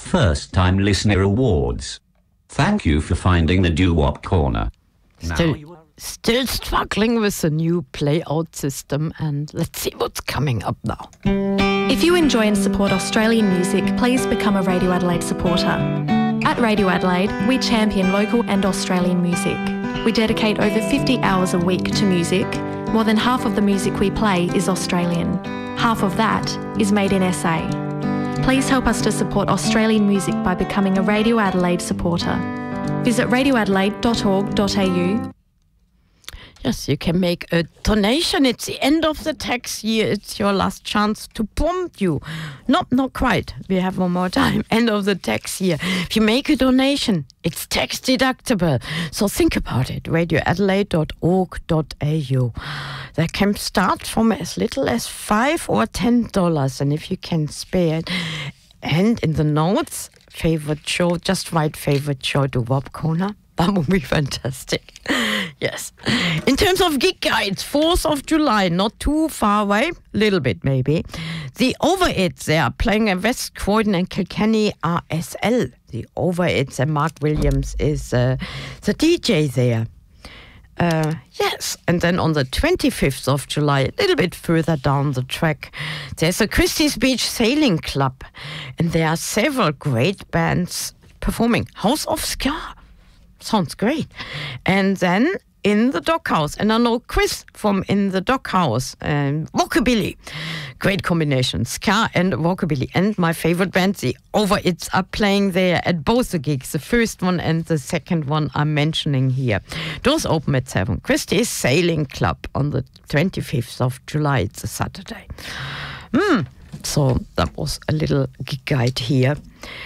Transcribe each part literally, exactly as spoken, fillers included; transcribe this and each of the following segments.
First Time Listener Awards. Thank you for finding the Doo-Wop Corner. Still, still struggling with the new playout system, and let's see what's coming up now. If you enjoy and support Australian music, please become a Radio Adelaide supporter. At Radio Adelaide, we champion local and Australian music. We dedicate over fifty hours a week to music. More than half of the music we play is Australian. Half of that is made in S A. Please help us to support Australian music by becoming a Radio Adelaide supporter. Visit radio adelaide dot org dot a u. Yes, you can make a donation. It's the end of the tax year. It's your last chance to prompt you. Not, not quite. We have one more time. End of the tax year. If you make a donation, it's tax deductible. So think about it. radio adelaide dot org dot a u. They can start from as little as five or ten dollars, and if you can spare it. And in the notes, favorite show, just write favorite show to Doo-Wop Corner. That would be fantastic. Yes. In terms of gig guides, fourth of July, not too far away, little bit maybe. The Overits, they are playing at West Croydon and Kilkenny R S L. The Overits, and Mark Williams is uh, the D J there. Uh, yes, and then on the twenty-fifth of July, a little bit further down the track, there's a Christie's Beach Sailing Club, and there are several great bands performing. House of Ska. Sounds great. And then In the Dockhouse, and I know Chris from In the Dockhouse, and Rockabilly. Great combination, ska and rockabilly. And my favorite band, the Overits, are playing there at both the gigs, the first one and the second one I'm mentioning here. Doors open at seven. Christie's Sailing Club on the twenty-fifth of July. It's a Saturday. Mm. So that was a little gig guide here.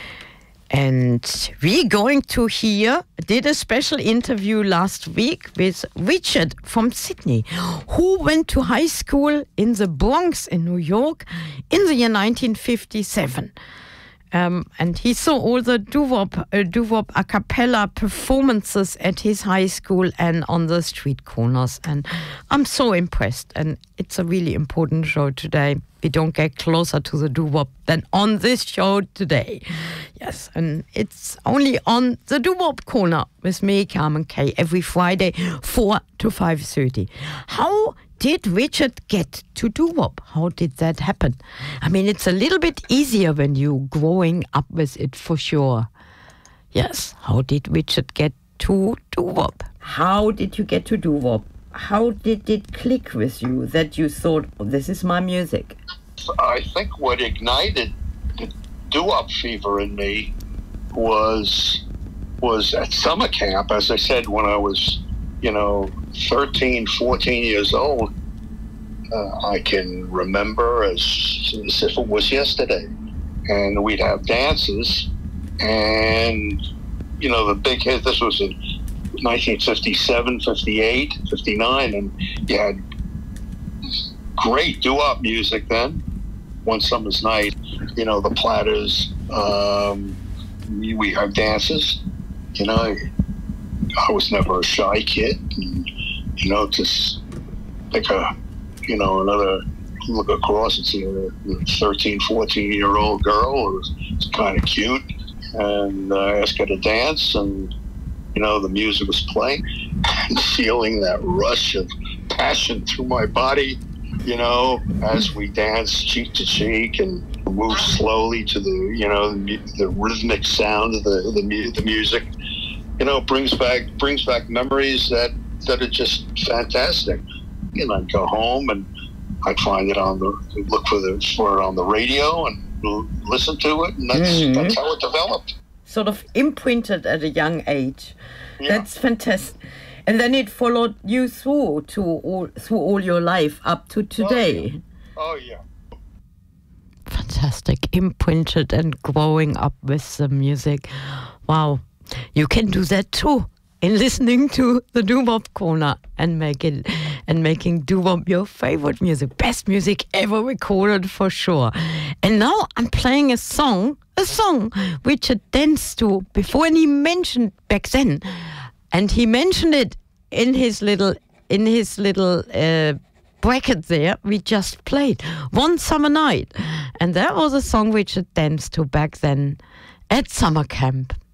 And we're going to hear, did a special interview last week with Richard from Sydney, who went to high school in the Bronx in New York in the year nineteen fifty-seven. Um, and he saw all the doo-wop, uh, doo-wop a cappella performances at his high school and on the street corners. And I'm so impressed. And it's a really important show today. We don't get closer to the doo-wop than on this show today. Yes, and it's only on the Doo-Wop Corner with me, Carmen Kay, every Friday, four to five thirty. How did Richard get to doo-wop? How did that happen? I mean, it's a little bit easier when you're growing up with it, for sure. Yes, how did Richard get to doo-wop? How did you get to doo-wop? How did it click with you that you thought, oh, this is my music? I think what ignited the doo-wop fever in me was was at summer camp, as I said, when I was, you know, thirteen, fourteen years old. Uh, I can remember as, as if it was yesterday. And we'd have dances, and, you know, the big hit, this was in nineteen fifty-seven, fifty-eight, fifty-nine, and you had great doo-wop music then. One summer's night, you know, the Platters, um, we have dances, you know. I was never a shy kid, and, you know, just pick a, you know, another, look across and see a thirteen, fourteen year old girl who was, was kind of cute, and uh, ask her to dance, and, you know, the music was playing, and feeling that rush of passion through my body, you know, as we danced cheek to cheek and moved slowly to the, you know, the, the rhythmic sound of the, the the music, you know, brings back brings back memories that that are just fantastic. And I'd go home and I'd find it on the look for the for it on the radio and listen to it, and that's mm-hmm. that's how it developed. Sort of imprinted at a young age. Yeah. That's fantastic. And then it followed you through to all through all your life up to today. Oh yeah. Oh, yeah. Fantastic. Imprinted and growing up with the music. Wow. You can do that too. In listening to the Doo-Wop Corner and make it and making doo-wop your favorite music, best music ever recorded for sure. And now I'm playing a song, a song which I danced to before, and he mentioned back then, and he mentioned it in his little in his little uh, bracket there. We just played One Summer Night, and that was a song which I danced to back then. at summer camp.